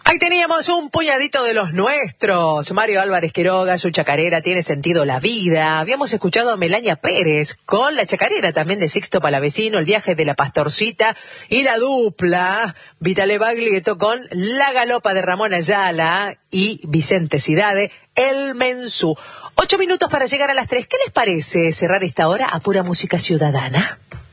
Ahí teníamos un puñadito de los nuestros. Mario Álvarez Quiroga, su chacarera, Tiene sentido la vida. Habíamos escuchado a Melania Pérez con la chacarera también de Sixto Palavecino, El viaje de la pastorcita, y la dupla Vitale Baglietto con La galopa de Ramón Ayala y Vicente Cidade, El Mensú. 8 minutos para llegar a las 3. ¿Qué les parece cerrar esta hora a pura música ciudadana?